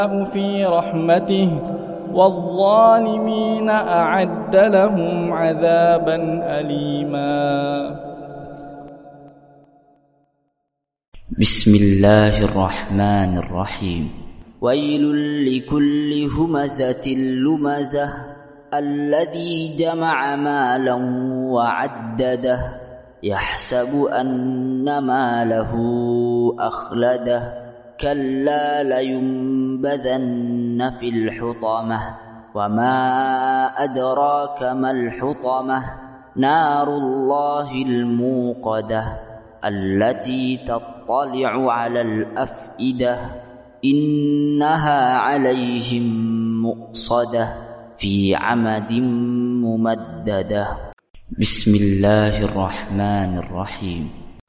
في رحمته والظالمين أعد لهم عذابا أليما. بسم الله الرحمن الرحيم. ويل لكل همزة لمزة الذي جمع مالا وعدده يحسب أن ماله أخلده كلا لينبذن في الحطمة وما أدراك ما الحطمة نار الله الموقدة التي تطلع على الأفئدة إنها عليهم مؤصدة في عمد ممددة. بسم الله الرحمن الرحيم.